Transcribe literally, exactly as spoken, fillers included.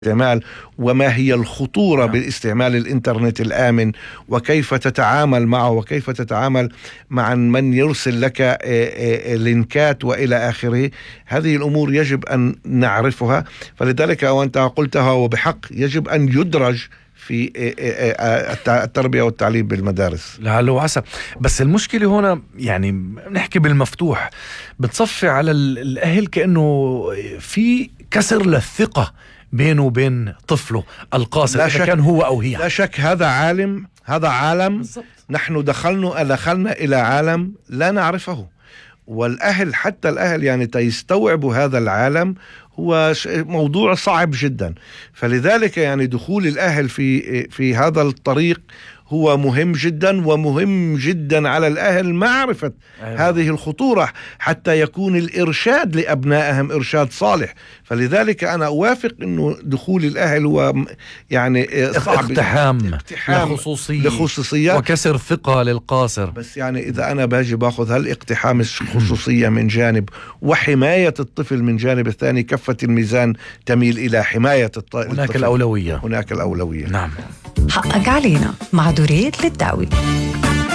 استعمال وما هي الخطورة بالاستعمال الإنترنت الآمن، وكيف تتعامل معه، وكيف تتعامل مع من يرسل لك لينكات وإلى آخره. هذه الأمور يجب أن نعرفها، فلذلك وأنت قلتها وبحق يجب أن يدرج في التربية والتعليم بالمدارس. لعله وعسى. بس المشكلة هنا يعني نحكي بالمفتوح، بتصفي على الأهل كأنه في كسر للثقة بينه وبين طفله القاصر، إذا كان هو أو هي. لا شك هذا عالم، هذا عالم بالضبط. نحن دخلنا دخلنا إلى عالم لا نعرفه، والأهل حتى الأهل يعني تيستوعبوا هذا العالم هو موضوع صعب جدا. فلذلك يعني دخول الأهل في في هذا الطريق هو مهم جدا، ومهم جدا على الأهل معرفة أيوة. هذه الخطورة حتى يكون الإرشاد لأبنائهم إرشاد صالح. فلذلك أنا أوافق أنه دخول الأهل هو يعني صعب، اقتحام, اقتحام لخصوصية. لخصوصية وكسر ثقة للقاصر. بس يعني إذا أنا باجي باخذ هالاقتحام الخصوصية من جانب وحماية الطفل من جانب الثاني، كفة الميزان تميل إلى حماية الطفل. هناك الأولوية. هناك الأولوية. نعم. حقك علينا مع دوريت للدعوة.